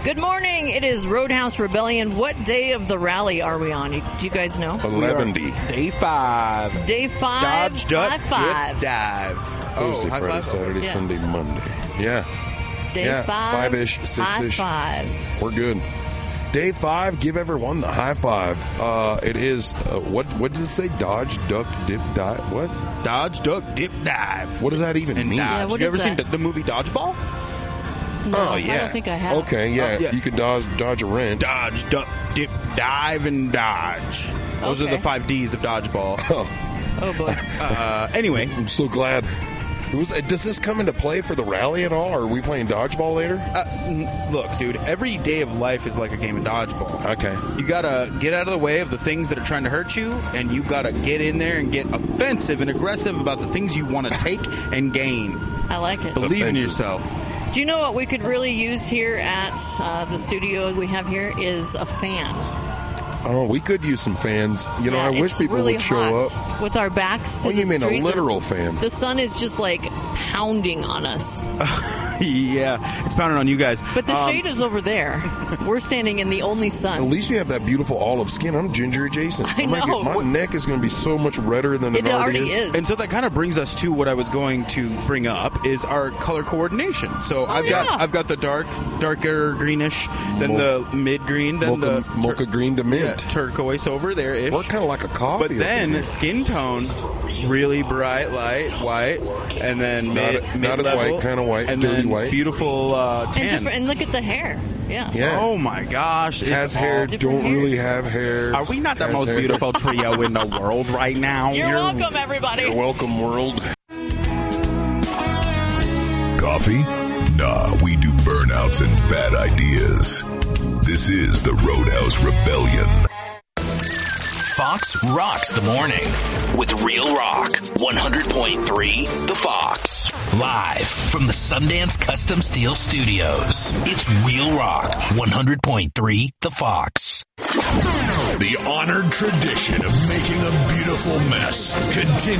Good morning. It is Roadhouse Rebellion. What day of the rally are we on? Do you guys know? 11. Day 5. Day 5. Dodge, duck, high dip, dive. Thursday, high Friday, five? Saturday, Yeah. Sunday, Monday. Yeah. Day Yeah, 5. 5-ish, 6-ish. High 5. We're good. Day 5, give everyone the high five. It is, what does it say? Dodge, duck, dip, dive. What? Dodge, duck, dip, dive. What does that even And mean? dodge. Yeah, what you is ever seen that? the movie Dodgeball? No, Oh, yeah. I don't think I have. Okay, yeah. Yeah. You can dodge a wrench. Dodge, duck, dip, dive, and dodge. Those are Okay. the 5 Ds of Dodgeball. Oh, boy. Anyway, I'm so glad. Does this come into play for the rally at all, or are we playing dodgeball later? look, dude, every day of life is like a game of dodgeball. Okay. You gotta get out of the way of the things that are trying to hurt you, and you gotta get in there and get offensive and aggressive about the things you want to take and gain. I like it. Believe in Offensive. yourself. Do you know what we could really use here at the studio we have here is a fan. Oh, we could use some fans. You know, Yeah, I wish it's people really would show hot. up. With our backs to What do the you mean, a street, literal fan? The sun is just like pounding on us. Yeah, it's pounding on you guys. But the shade is over there. We're standing in the only At sun. least you have that beautiful olive skin. I'm ginger adjacent. I know. My neck is going to be so much redder than it, It already is. And so that kind of brings us to what I was going to bring up is our color coordination. So I've got the darker greenish, then the mid green, then mocha green to mint. turquoise over there ish. We're kind of like a coffee. But then skin tone, really bright light white, and then Not as mid-level, white, kinda white, and dirty then white. beautiful tan. And look at the hair. Yeah. Yeah. Oh my gosh! has it's hair, all- different don't really hairs. have hair. Are we not the Has most hair. beautiful trio in the world right now? You're welcome, everybody. You're welcome, world. Coffee? Nah, we do burnouts and bad ideas. This is the Roadhouse Rebellion. Fox rocks the morning with Real Rock 100.3 The Fox. Live from the Sundance Custom Steel Studios. It's Real Rock 100.3 The Fox. The honored tradition of making a beautiful mess continues.